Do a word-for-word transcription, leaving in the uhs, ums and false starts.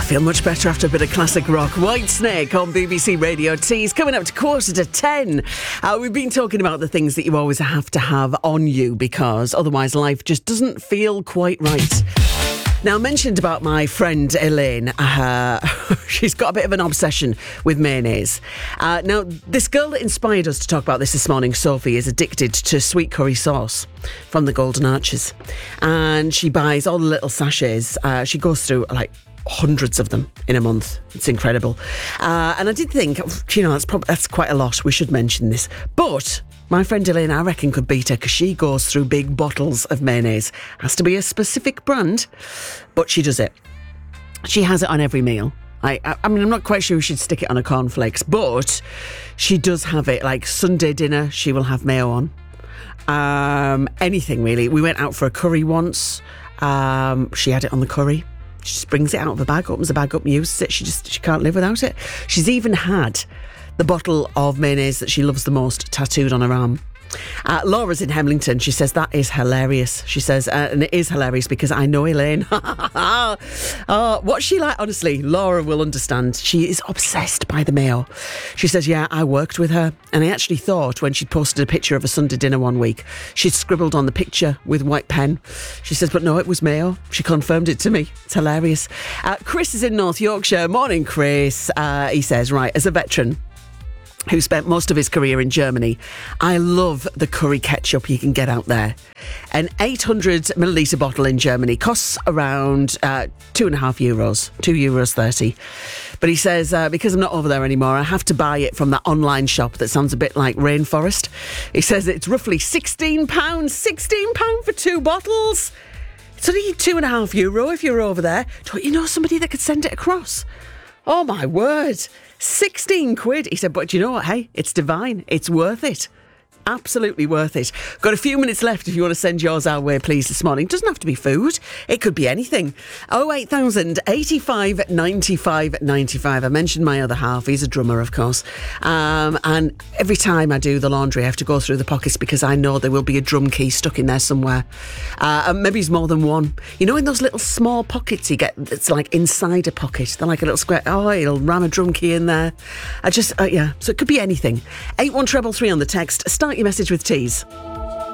Feel much better after a bit of classic rock. Whitesnake on B B C Radio Tees, coming up to quarter to ten. Uh, we've been talking about the things that you always have to have on you because otherwise life just doesn't feel quite right. Now, I mentioned about my friend Elaine. Uh, she's got a bit of an obsession with mayonnaise. Uh, now, this girl that inspired us to talk about this this morning, Sophie, is addicted to sweet curry sauce from the Golden Arches. And she buys all the little sachets. Uh, she goes through, like, hundreds of them in a month. It's incredible. Uh, and I did think, you know, that's, prob- that's quite a lot. We should mention this. But my friend Elaine, I reckon, could beat her because she goes through big bottles of mayonnaise. Has to be a specific brand, but she does it. She has it on every meal. I, I, I mean, I'm not quite sure we should stick it on a cornflakes, but she does have it. Like Sunday dinner, she will have mayo on. Um, anything, really. We went out for a curry once. Um, she had it on the curry. She just brings it out of the bag, opens the bag up and uses it. She just she can't live without it. She's even had the bottle of mayonnaise that she loves the most tattooed on her arm. Uh, Laura's in Hemlington. She says that is hilarious. She says, uh, and it is hilarious because I know Elaine. Oh, what's she like? Honestly, Laura will understand. She is obsessed by the mayo. She says, yeah, I worked with her, and I actually thought when she'd posted a picture of a Sunday dinner one week, she'd scribbled on the picture with white pen. She says, but no, it was mayo. She confirmed it to me. It's hilarious. Uh, Chris is in North Yorkshire. Morning, Chris. Uh, he says, right, as a veteran who spent most of his career in Germany, I love the curry ketchup you can get out there. An eight hundred millilitre bottle in Germany costs around uh, two and a half euros, two euros thirty. But he says, uh, because I'm not over there anymore, I have to buy it from that online shop that sounds a bit like Rainforest. He says it's roughly sixteen pounds, sixteen pounds for two bottles. It's only two and a half euro if you're over there. Don't you know somebody that could send it across? Oh my word. sixteen quid. He said, but do you know what? Hey, it's divine. It's worth it. Absolutely worth it. Got a few minutes left if you want to send yours our way, please, this morning. Doesn't have to be food. It could be anything. oh eight thousand, eighty-five, ninety-five, ninety-five. I mentioned my other half. He's a drummer, of course. Um, and every time I do the laundry, I have to go through the pockets because I know there will be a drum key stuck in there somewhere. Uh, and maybe it's more than one. You know, in those little small pockets you get, it's like inside a pocket. They're like a little square. Oh, it'll ram a drum key in there. I just, uh, yeah. So it could be anything. eight one three three three on the text. Start your message with teas.